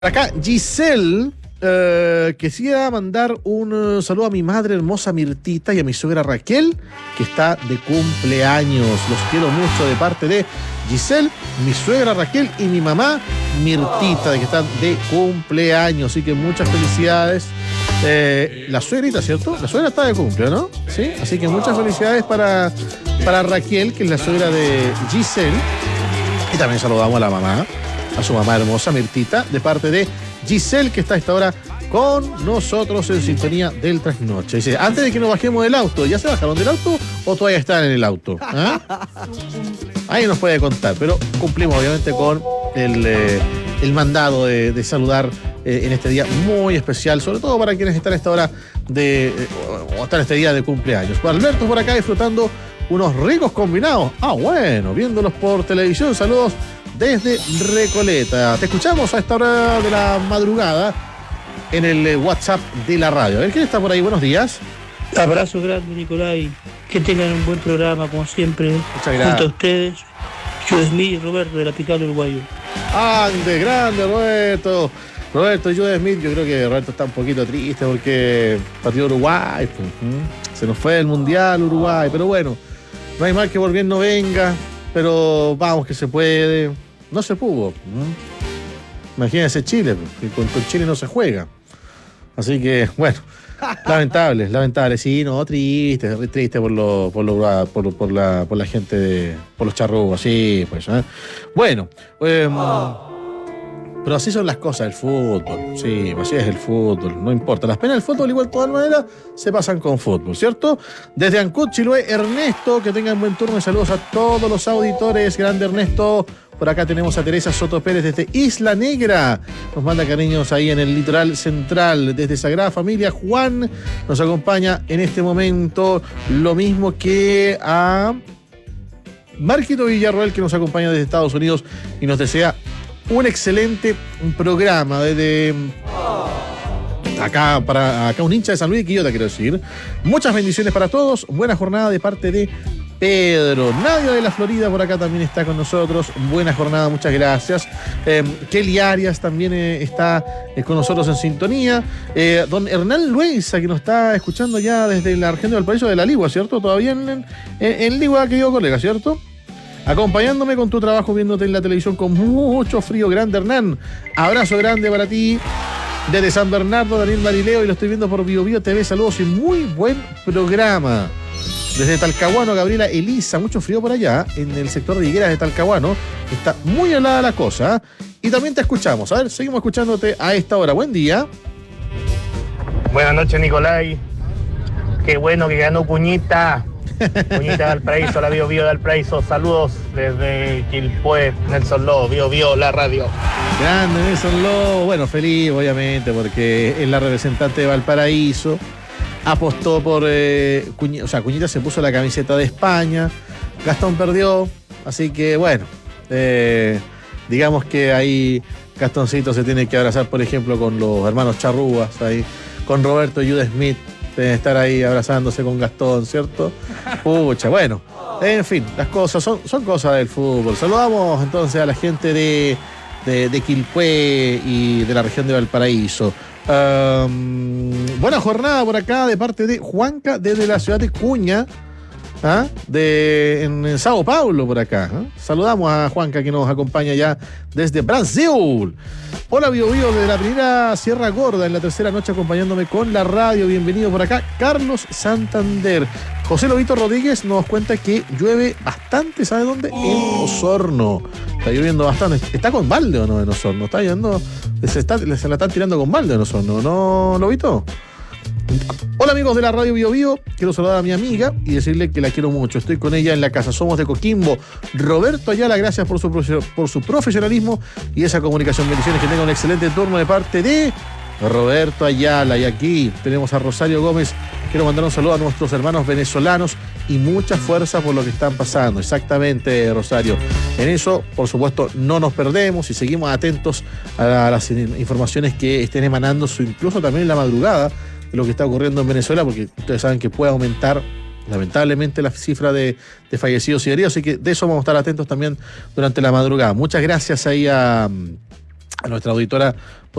Acá Giselle quisiera mandar un saludo a mi madre hermosa Mirtita y a mi suegra Raquel, que está de cumpleaños. Los quiero mucho de parte de Giselle, mi suegra Raquel y mi mamá Mirtita, que están de cumpleaños. Así que muchas felicidades. La suegrita, ¿cierto? La suegra está de cumpleaños, ¿no? Sí. Así que muchas felicidades para Raquel, que es la suegra de Giselle. Y también saludamos a la mamá, a su mamá hermosa Mirtita, de parte de Giselle, que está a esta hora con nosotros en sintonía del trasnoche. Dice, antes de que nos bajemos del auto, ¿ya se bajaron del auto o todavía están en el auto? ¿Ah? Ahí nos puede contar, pero cumplimos obviamente con el mandado de saludar en este día muy especial, sobre todo para quienes están a esta hora o están este día de cumpleaños. Pues Alberto por acá disfrutando unos ricos combinados. Ah, bueno, viéndolos por televisión. Saludos desde Recoleta. Te escuchamos a esta hora de la madrugada en el WhatsApp de la radio. A ver, ¿quién está por ahí? Buenos días. Abrazo grande, Nicolai. Que tengan un buen programa, como siempre. Muchas gracias. Junto a ustedes, Joe Smith y Roberto de la Pical Uruguayo. ¡Ande, grande, Roberto! Roberto y Joe Smith, yo creo que Roberto está un poquito triste porque partió Uruguay. Se nos fue el Mundial Uruguay, pero bueno, no hay mal que por bien no venga, pero vamos que se puede. No se pudo. Imagínense Chile, que con Chile no se juega. Así que, bueno, lamentable. Sí, no, triste por la gente, por los charrúas, sí, pues. Bueno, pero así son las cosas del fútbol. Sí, así es el fútbol, no importa. Las penas del fútbol, igual de todas maneras, se pasan con fútbol, ¿cierto? Desde Ancud, Chiloé, Ernesto, que tengan buen turno y saludos a todos los auditores. Grande Ernesto. Por acá tenemos a Teresa Soto Pérez desde Isla Negra. Nos manda cariños ahí en el litoral central. Desde Sagrada Familia, Juan nos acompaña en este momento. Lo mismo que a Marquito Villarroel, que nos acompaña desde Estados Unidos y nos desea un excelente programa. Desde acá un hincha de San Luis de Quillota, quiero decir. Muchas bendiciones para todos. Buena jornada de parte de Pedro. Nadia de la Florida por acá también está con nosotros. Buena jornada, muchas gracias. Kelly Arias también está con nosotros en sintonía. Don Hernán Luisa, que nos está escuchando ya desde la región de Valparaíso de la Ligua, ¿cierto? Todavía en Ligua, querido colega, ¿cierto? Acompañándome con tu trabajo, viéndote en la televisión con mucho frío. Grande Hernán. Abrazo grande para ti. Desde San Bernardo, Daniel Marileo, y lo estoy viendo por BioBio TV. Saludos y muy buen programa. Desde Talcahuano, Gabriela Elisa, mucho frío por allá, en el sector de Higueras de Talcahuano. Está muy helada la cosa. Y también te escuchamos. A ver, seguimos escuchándote a esta hora. Buen día. Buenas noches, Nicolai. Qué bueno que ganó Cuñita. Cuñita de Valparaíso, la BioBio de Valparaíso. Saludos desde Quilpué, Nelson Lobo, BioBio, la radio. Grande Nelson Lobo. Bueno, feliz, obviamente, porque es la representante de Valparaíso. Apostó por Cuñita se puso la camiseta de España. Gastón perdió. Así que bueno, digamos que ahí Gastoncito se tiene que abrazar, por ejemplo, con los hermanos Charrúas, ahí, con Roberto y Jude Smith. Deben estar ahí abrazándose con Gastón, ¿cierto? Pucha, bueno. En fin, las cosas son cosas del fútbol. Saludamos entonces a la gente de Quilpué y de la región de Valparaíso. Buena jornada por acá de parte de Juanca desde la ciudad de Cuña, en Sao Paulo por acá. Saludamos a Juanca, que nos acompaña ya desde Brasil. Hola BioBio desde la primera Sierra Gorda, en la tercera noche acompañándome con la radio. Bienvenido por acá Carlos Santander. José Lobito Rodríguez nos cuenta que llueve bastante, ¿sabe dónde? En Osorno. Está lloviendo bastante. ¿Está con balde o no en Osorno? ¿Está lloviendo? Se la están tirando con balde en Osorno, ¿no, Lobito? Hola amigos de la radio BioBio, quiero saludar a mi amiga y decirle que la quiero mucho. Estoy con ella en la casa, somos de Coquimbo. Roberto Ayala, gracias por su profesionalismo y esa comunicación. Bendiciones, que tenga un excelente turno de parte de Roberto Ayala. Y aquí tenemos a Rosario Gómez. Quiero mandar un saludo a nuestros hermanos venezolanos y mucha fuerza por lo que están pasando. Exactamente, Rosario. En eso, por supuesto, no nos perdemos y seguimos atentos a las informaciones que estén emanando, incluso también en la madrugada, de lo que está ocurriendo en Venezuela, porque ustedes saben que puede aumentar lamentablemente la cifra de fallecidos y heridos, así que de eso vamos a estar atentos también durante la madrugada. Muchas gracias ahí a a nuestra auditora